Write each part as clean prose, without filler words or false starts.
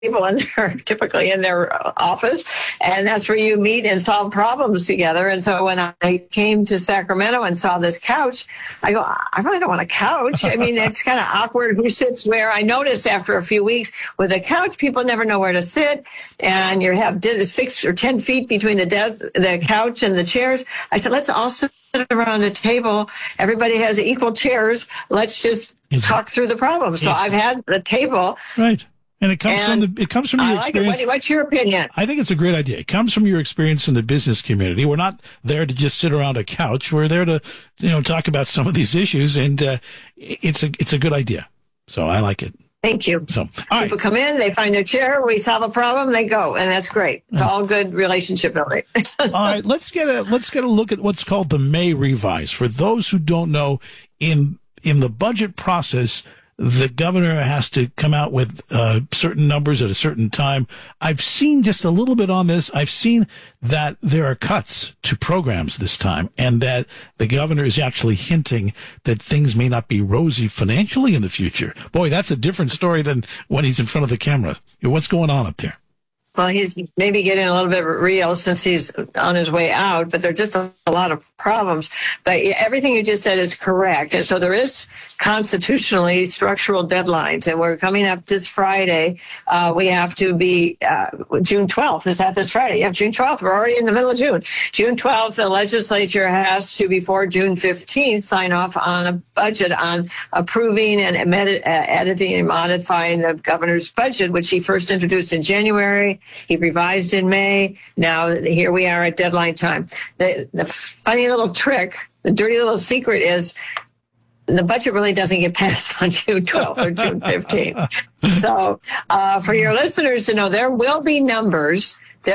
table and they're typically in their office, and that's where you meet and solve problems together. And so when I came to Sacramento and saw this couch, I go, I really don't want a couch. I mean, it's kind of awkward who sits where. I noticed after a few weeks with a couch, people never know where to sit, and you have 6 or 10 feet between the couch and the chairs. I said, let's all sit around a table. Everybody has equal chairs. Let's just talk through the problem. So I've had the table. Right. And it comes from your experience. What's your opinion? I think it's a great idea. It comes from your experience in the business community. We're not there to just sit around a couch. We're there to, talk about some of these issues, and it's a good idea. So I like it. Thank you. So people come in, they find their chair, we solve a problem, they go, and that's great. It's all good relationship building. All right, let's get a look at what's called the May revise. For those who don't know, in the budget process, the governor has to come out with certain numbers at a certain time. I've seen just a little bit on this. I've seen that there are cuts to programs this time, and that the governor is actually hinting that things may not be rosy financially in the future. Boy, that's a different story than when he's in front of the camera. What's going on up there? Well, he's maybe getting a little bit real since he's on his way out, but there are just a lot of problems. But everything you just said is correct. And so there is constitutionally structural deadlines, and we're coming up this Friday. We have to be June 12th. Is that this Friday? Yeah, June 12th. We're already in the middle of June. June 12th, the legislature has to, before June 15th, sign off on a budget on approving and editing and modifying the governor's budget, which he first introduced in January. He revised in May. Now here we are at deadline time. The funny little trick, the dirty little secret is the budget really doesn't get passed on June 12th or June 15th. So for your listeners to know, there will be numbers that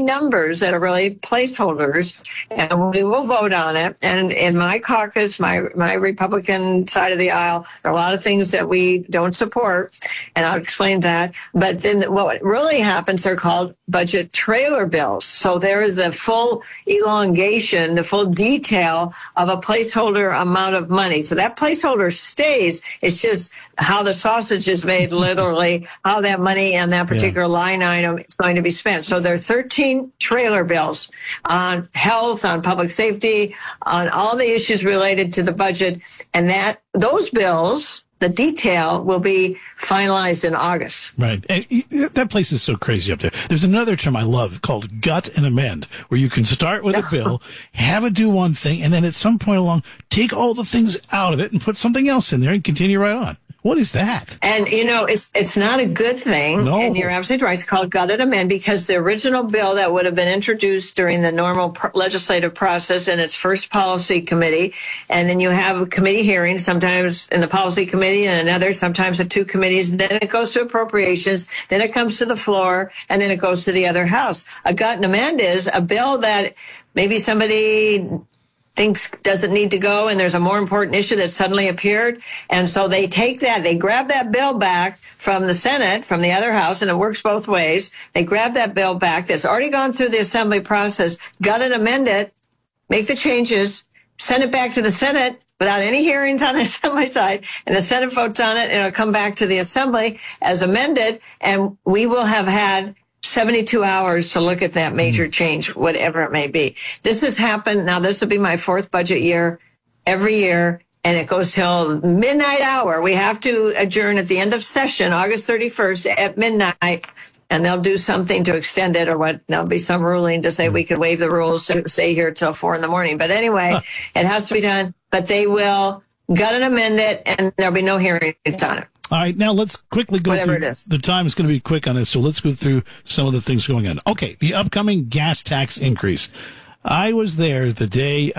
are really placeholders, and we will vote on it. And in my caucus, my Republican side of the aisle, there are a lot of things that we don't support, and I'll explain that. But then what really happens, they're called budget trailer bills. So there is the full elongation, the full detail of a placeholder amount of money. So that placeholder stays. It's just how the sausage is made, literally, how that money and that particular line item is going to be spent. So there are 13 trailer bills on health, on public safety, on all the issues related to the budget. And those bills, the detail, will be finalized in August. Right. And that place is so crazy up there. There's another term I love called gut and amend, where you can start with a bill, have it do one thing, and then at some point along, take all the things out of it and put something else in there and continue right on. What is that? And, it's not a good thing. No. And you're absolutely right. It's called gut and amend, because the original bill that would have been introduced during the normal legislative process in its first policy committee, and then you have a committee hearing, sometimes in the policy committee and another, sometimes at two committees, and then it goes to appropriations, then it comes to the floor, and then it goes to the other house. A gut and amend is a bill that maybe somebody thinks doesn't need to go, and there's a more important issue that suddenly appeared. And so they grab that bill back from the Senate, from the other house, and it works both ways. They grab that bill back that's already gone through the assembly process, gut and amend it, make the changes, send it back to the Senate without any hearings on the assembly side, and the Senate votes on it, and it'll come back to the assembly as amended, and we will have had 72 hours to look at that major change, whatever it may be. This has happened. Now, this will be my fourth budget year every year, and it goes till midnight hour. We have to adjourn at the end of session, August 31st at midnight, and they'll do something to extend it, or there'll be some ruling to say we could waive the rules to stay here till 4 a.m. But anyway, it has to be done, but they will gut and amend it, and there'll be no hearings on it. All right, now let's quickly go Whatever through. it is. The time is going to be quick on this, so let's go through some of the things going on. Okay, the upcoming gas tax increase. I was there the day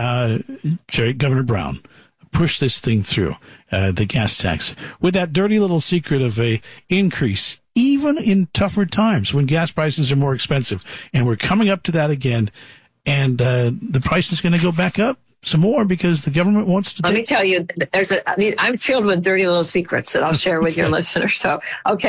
Governor Brown pushed this thing through, the gas tax, with that dirty little secret of a increase, even in tougher times when gas prices are more expensive. And we're coming up to that again, and the price is going to go back up some more because the government wants to Let me tell you, I'm filled with dirty little secrets that I'll share with your listeners. So,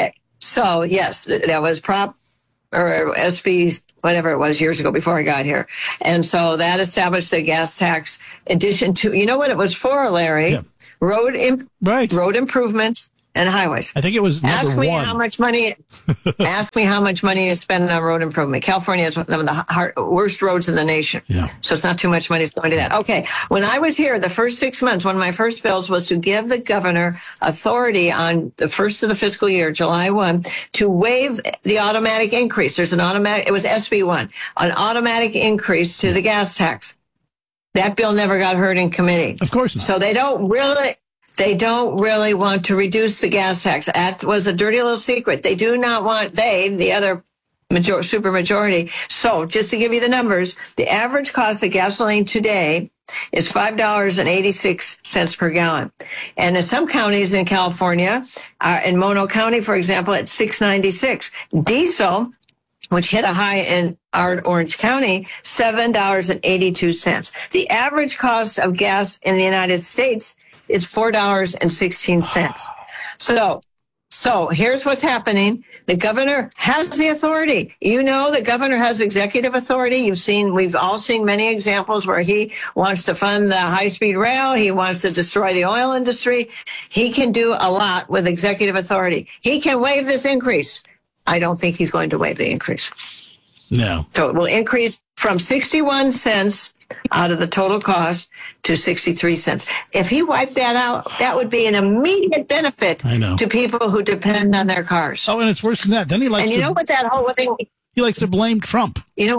yes, that was Prop or SB, whatever it was, years ago before I got here. And so that established the gas tax addition to, you know what it was for, Larry? Yeah. Road improvements and highways. I think it was number one. Ask me how much money is spent on road improvement. California has one of the worst roads in the nation. Yeah. So it's not too much money going to that. Okay. When I was here, the first 6 months, one of my first bills was to give the governor authority on the first of the fiscal year, July 1, to waive the automatic increase. There's an automatic, it was SB 1, an automatic increase to the gas tax. That bill never got heard in committee. Of course not. So they don't really want to reduce the gas tax. That was a dirty little secret. They do not want, the other super majority. So just to give you the numbers, the average cost of gasoline today is $5.86 per gallon. And in some counties in California, in Mono County, for example, it's $6.96. Diesel, which hit a high in our Orange County, $7.82. The average cost of gas in the United States is $4.16. So here's what's happening. The governor has the authority. You know, the governor has executive authority. We've all seen many examples where he wants to fund the high-speed rail. He wants to destroy the oil industry. He can do a lot with executive authority. He can waive this increase. I don't think he's going to waive the increase. No. So it will increase from 61 cents out of the total cost to 63 cents. If he wiped that out, that would be an immediate benefit to people who depend on their cars. Oh, and it's worse than that. Then he likes know what that whole thing... He likes to blame Trump.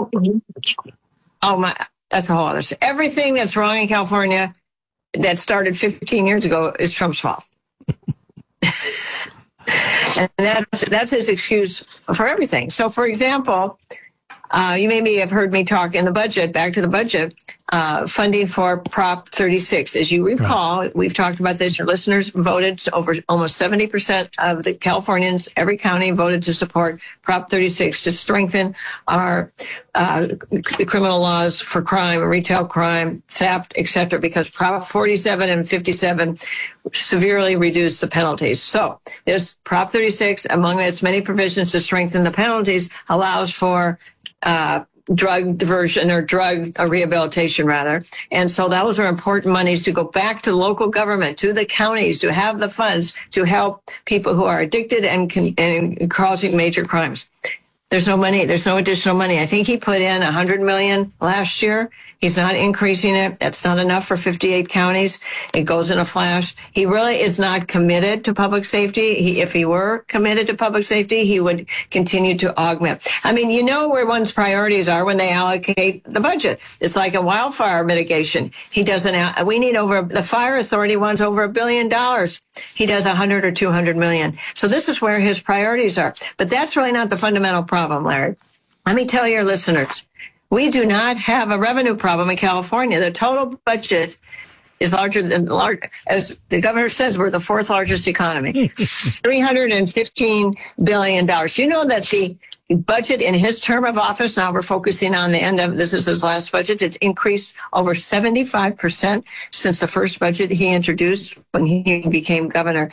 That's a whole other... Everything that's wrong in California that started 15 years ago is Trump's fault. And that's his excuse for everything. So, for example, you maybe have heard me talk in the budget, back to the budget, funding for Prop 36. As you recall, we've talked about this. Your listeners voted over almost 70% of the Californians, every county voted to support Prop 36 to strengthen our the criminal laws for crime, retail crime, theft, etc. Because Prop 47 and 57 severely reduced the penalties. So there's Prop 36, among its many provisions to strengthen the penalties, allows for drug diversion or drug rehabilitation, rather. And so those are important monies to go back to local government, to the counties, to have the funds to help people who are addicted and causing major crimes. There's no money. There's no additional money. I think he put in $100 million last year. He's not increasing it. That's not enough for 58 counties. It goes in a flash. He really is not committed to public safety. If he were committed to public safety, he would continue to augment. I mean, you know where one's priorities are when they allocate the budget. It's like a wildfire mitigation. He doesn't. We need the fire authority wants over $1 billion. He does 100 or 200 million. So this is where his priorities are. But that's really not the fundamental problem, Larry. Let me tell your listeners. We do not have a revenue problem in California. The total budget is as the governor says, we're the fourth largest economy, $315 billion. You know that the budget in his term of office, now we're focusing on the end of, this is his last budget, it's increased over 75% since the first budget he introduced when he became governor.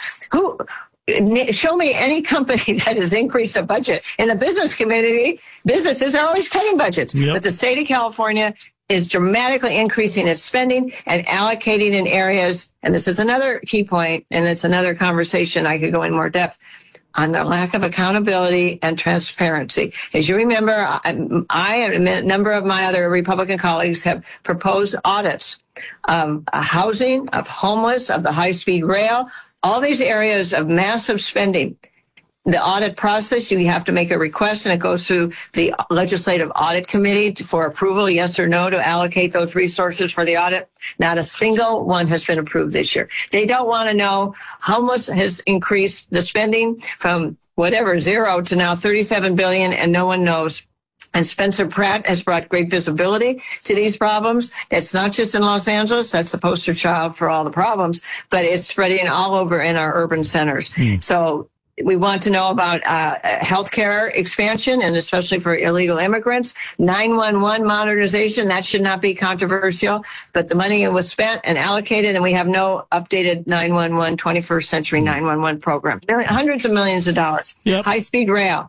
Show me any company that has increased a budget. In the business community, businesses are always cutting budgets. Yep. But the state of California is dramatically increasing its spending and allocating in areas, and this is another key point, and it's another conversation I could go in more depth, on the lack of accountability and transparency. As you remember, I and a number of my other Republican colleagues have proposed audits of housing, of homeless, of the high-speed rail, all these areas of massive spending. The audit process, you have to make a request, and it goes through the Legislative Audit Committee for approval, yes or no, to allocate those resources for the audit. Not a single one has been approved this year. They don't want to know. Homeless has increased the spending from whatever, 0 to now $37 billion, and no one knows. And Spencer Pratt has brought great visibility to these problems. It's not just in Los Angeles. That's the poster child for all the problems, but it's spreading all over in our urban centers. So we want to know about healthcare expansion, and especially for illegal immigrants. 911 modernization, that should not be controversial, but the money was spent and allocated, and we have no updated 911, 21st century 911 program. Hundreds of millions of dollars. Yep. High-speed rail.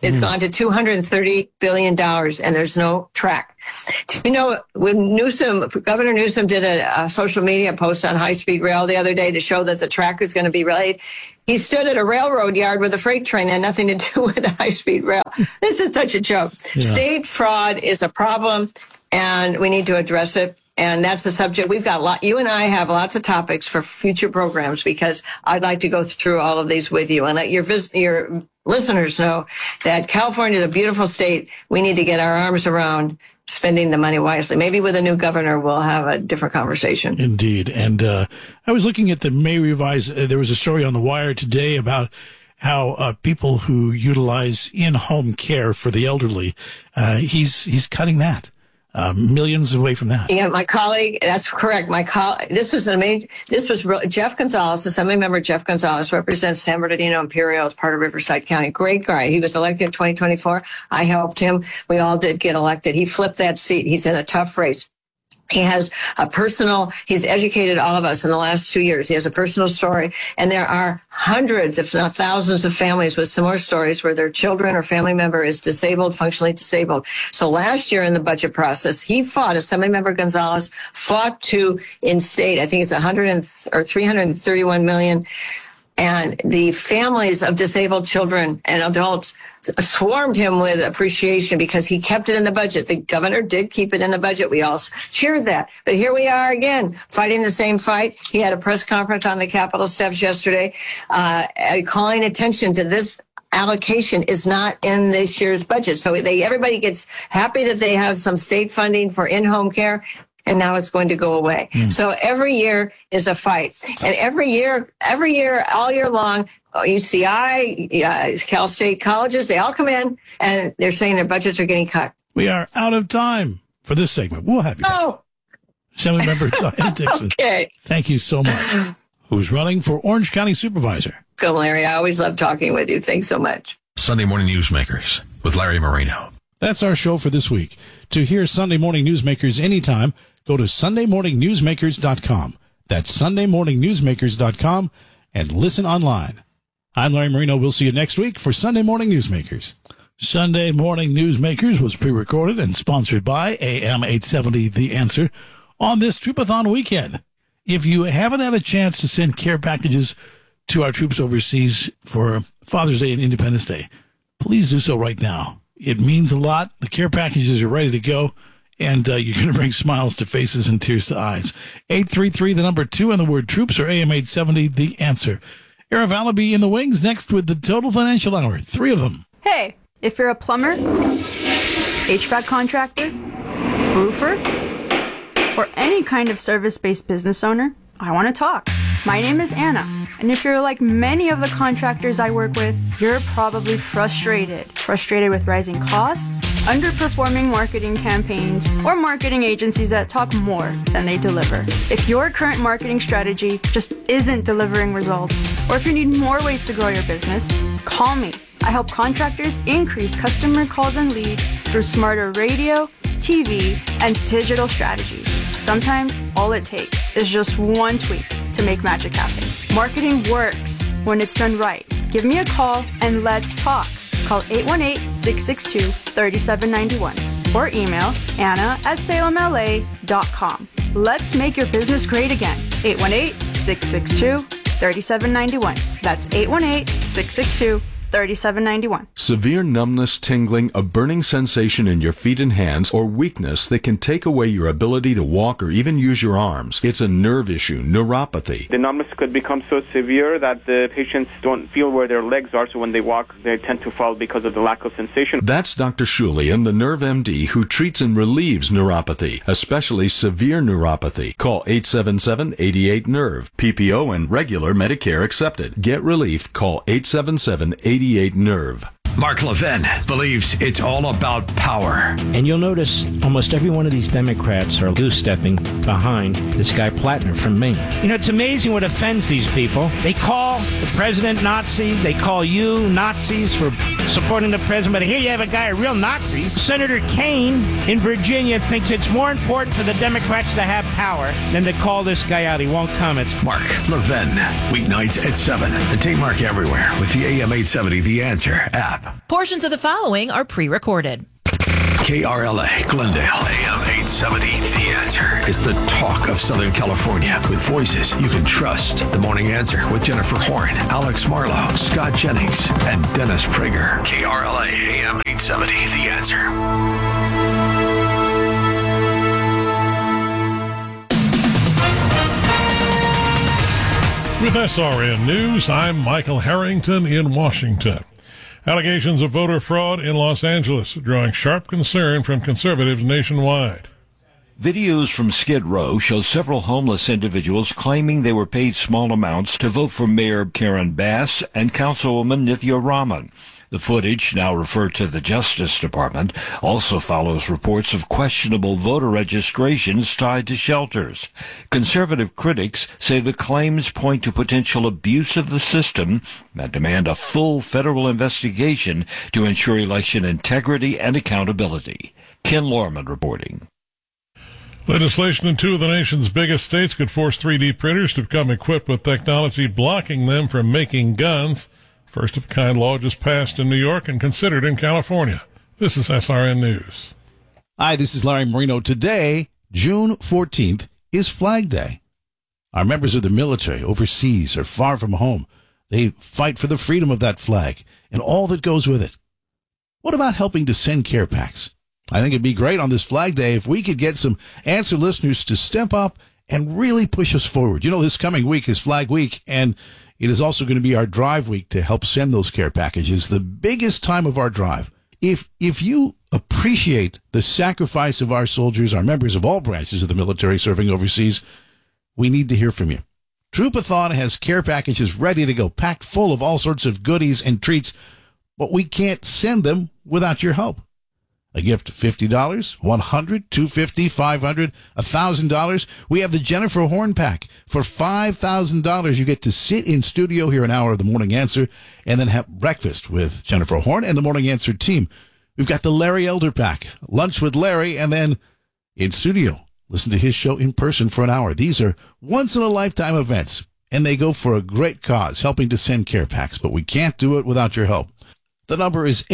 It's gone to $230 billion, and there's no track. You know, when Governor Newsom did a social media post on high-speed rail the other day to show that the track was going to be laid, he stood at a railroad yard with a freight train and nothing to do with the high-speed rail. This is such a joke. Yeah. State fraud is a problem, and we need to address it. And that's the subject. We've got you and I have lots of topics for future programs, because I'd like to go through all of these with you and let your listeners know that California is a beautiful state. We need to get our arms around spending the money wisely. Maybe with a new governor, we'll have a different conversation. Indeed. And I was looking at the May Revise. There was a story on The Wire today about how people who utilize in-home care for the elderly, he's cutting that. Millions away from that. Yeah, my colleague, that's correct. This was Jeff Gonzalez, Assembly Member Jeff Gonzalez, represents San Bernardino Imperial as part of Riverside County. Great guy. He was elected in 2024. I helped him. We all did get elected. He flipped that seat. He's in a tough race. He has he's educated all of us in the last 2 years. He has a personal story, and there are hundreds, if not thousands, of families with similar stories where their children or family member is disabled, functionally disabled. So last year in the budget process, Assemblymember Gonzalez fought to instate, I think it's 331 million. And the families of disabled children and adults swarmed him with appreciation because he kept it in the budget. The governor did keep it in the budget. We all cheered that. But here we are again, fighting the same fight. He had a press conference on the Capitol steps yesterday, calling attention to this allocation is not in this year's budget. So everybody gets happy that they have some state funding for in-home care, and now it's going to go away. So every year is a fight. And every year, all year long, UCI, Cal State colleges, they all come in and they're saying their budgets are getting cut. We are out of time for this segment. We'll have you back. Assemblymember Dianne Dixon. Okay. Thank you so much. Who's running for Orange County Supervisor? Come, Larry. I always love talking with you. Thanks so much. Sunday Morning Newsmakers with Larry Marino. That's our show for this week. To hear Sunday Morning Newsmakers anytime, go to SundayMorningNewsmakers.com. That's SundayMorningNewsmakers.com and listen online. I'm Larry Marino. We'll see you next week for Sunday Morning Newsmakers. Sunday Morning Newsmakers was pre-recorded and sponsored by AM 870 The Answer on this Troopathon weekend. If you haven't had a chance to send care packages to our troops overseas for Father's Day and Independence Day, please do so right now. It means a lot. The care packages are ready to go, and you're going to bring smiles to faces and tears to eyes. 833, the number 2, and the word troops, or AM 870, The Answer. Era Valaby in the wings next with the Total Financial Hour. 3 of them. Hey, if you're a plumber, HVAC contractor, roofer, or any kind of service-based business owner, I want to talk. My name is Anna, and if you're like many of the contractors I work with, you're probably frustrated with rising costs, underperforming marketing campaigns, or marketing agencies that talk more than they deliver. If your current marketing strategy just isn't delivering results, or if you need more ways to grow your business, call me. I help contractors increase customer calls and leads through smarter radio, TV, and digital strategies. Sometimes all it takes is just one tweak to make magic happen. Marketing works when it's done right. Give me a call and let's talk. Call 818-662-3791 or email anna@salemla.com. Let's make your business great again. 818-662-3791. That's 818-662-3791. Severe numbness, tingling, a burning sensation in your feet and hands, or weakness that can take away your ability to walk or even use your arms. It's a nerve issue, neuropathy. The numbness could become so severe that the patients don't feel where their legs are, so when they walk, they tend to fall because of the lack of sensation. That's Dr. Shulian, the Nerve MD, who treats and relieves neuropathy, especially severe neuropathy. Call 877-88-NERVE. PPO and regular Medicare accepted. Get relief. Call 877-88-NERVE. Mark Levin believes it's all about power. And you'll notice almost every one of these Democrats are goose-stepping behind this guy Plattner from Maine. You know, it's amazing what offends these people. They call the president Nazi. They call you Nazis for supporting the president. But here you have a guy, a real Nazi. Senator Kaine in Virginia thinks it's more important for the Democrats to have power than to call this guy out. He won't come. It's Mark Levin, weeknights at 7. And take Mark everywhere with the AM 870 The Answer app. app. Portions of the following are pre-recorded. KRLA, Glendale, AM 870. The Answer is the talk of Southern California with voices you can trust. The Morning Answer with Jennifer Horn, Alex Marlowe, Scott Jennings, and Dennis Prager. KRLA, AM 870. The Answer. With SRN News, I'm Michael Harrington in Washington. Allegations of voter fraud in Los Angeles drawing sharp concern from conservatives nationwide. Videos from Skid Row show several homeless individuals claiming they were paid small amounts to vote for Mayor Karen Bass and Councilwoman Nithya Raman. The footage, now referred to the Justice Department, also follows reports of questionable voter registrations tied to shelters. Conservative critics say the claims point to potential abuse of the system and demand a full federal investigation to ensure election integrity and accountability. Ken Lorman reporting. Legislation in two of the nation's biggest states could force 3D printers to become equipped with technology blocking them from making guns. First-of-kind law just passed in New York and considered in California. This is SRN News. Hi, this is Larry Marino. Today, June 14th, is Flag Day. Our members of the military overseas are far from home. They fight for the freedom of that flag and all that goes with it. What about helping to send care packs? I think it'd be great on this Flag Day if we could get some Answer listeners to step up and really push us forward. You know, this coming week is Flag Week, and it is also going to be our drive week to help send those care packages, the biggest time of our drive. If you appreciate the sacrifice of our soldiers, our members of all branches of the military serving overseas, we need to hear from you. Troopathon has care packages ready to go, packed full of all sorts of goodies and treats, but we can't send them without your help. A gift of $50, $100, $250, $500, $1,000. We have the Jennifer Horn Pack. For $5,000, you get to sit in studio, hear an hour of the Morning Answer, and then have breakfast with Jennifer Horn and the Morning Answer team. We've got the Larry Elder Pack, lunch with Larry, and then in studio, listen to his show in person for an hour. These are once-in-a-lifetime events, and they go for a great cause, helping to send care packs, but we can't do it without your help. The number is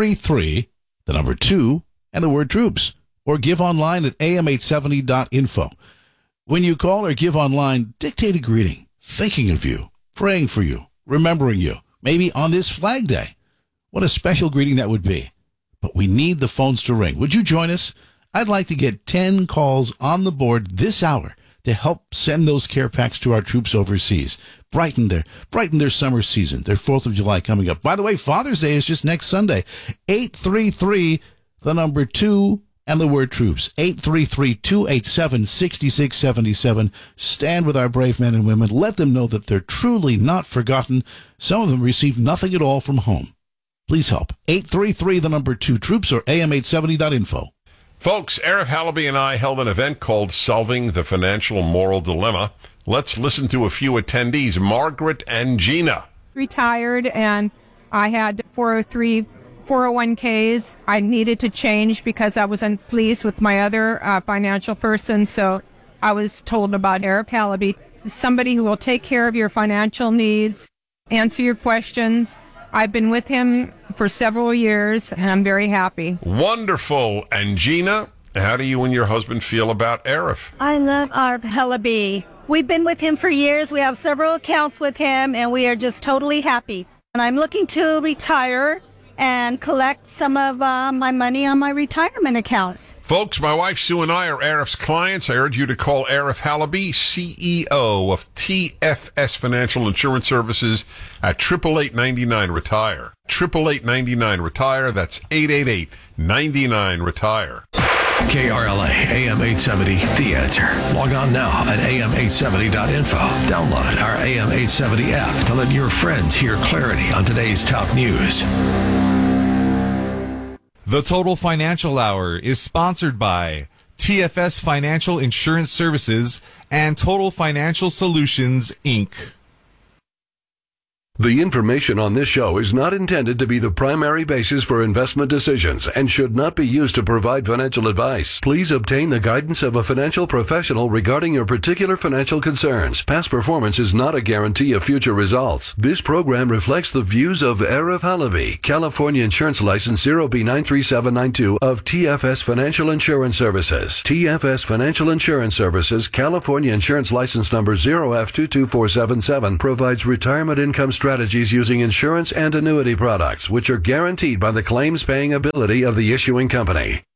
833 the number 2, and the word troops, or give online at am870.info. When you call or give online, dictate a greeting, thinking of you, praying for you, remembering you, maybe on this Flag Day. What a special greeting that would be. But we need the phones to ring. Would you join us? I'd like to get 10 calls on the board this hour to help send those care packs to our troops overseas. Brighten their summer season, their 4th of July coming up. By the way, Father's Day is just next Sunday. 833, the number 2, and the word troops. 833-287-6677. Stand with our brave men and women. Let them know that they're truly not forgotten. Some of them receive nothing at all from home. Please help. 833, the number 2, troops, or am870.info. Folks, Arif Halaby and I held an event called Solving the Financial Moral Dilemma. Let's listen to a few attendees, Margaret and Gina. Retired, and I had 403 401ks. I needed to change because I wasn't pleased with my other financial person, so I was told about Arif Halaby, somebody who will take care of your financial needs, answer your questions. I've been with him for several years, and I'm very happy. Wonderful. And Gina, how do you and your husband feel about Arif? I love Arif Halaby. We've been with him for years. We have several accounts with him, and we are just totally happy. And I'm looking to retire and collect some of my money on my retirement accounts. Folks, my wife Sue and I are Arif's clients. I urge you to call Arif Halaby, CEO of TFS Financial Insurance Services, at 888-99-RETIRE. 888-99-RETIRE. That's 888-99-RETIRE. KRLA, AM 870, The Answer. Log on now at am870.info. Download our AM 870 app to let your friends hear clarity on today's top news. The Total Financial Hour is sponsored by TFS Financial Insurance Services and Total Financial Solutions, Inc. The information on this show is not intended to be the primary basis for investment decisions and should not be used to provide financial advice. Please obtain the guidance of a financial professional regarding your particular financial concerns. Past performance is not a guarantee of future results. This program reflects the views of Arif Halaby, California Insurance License 0B93792 of TFS Financial Insurance Services. TFS Financial Insurance Services, California Insurance License Number 0F22477, provides retirement income strategies using insurance and annuity products, which are guaranteed by the claims-paying ability of the issuing company.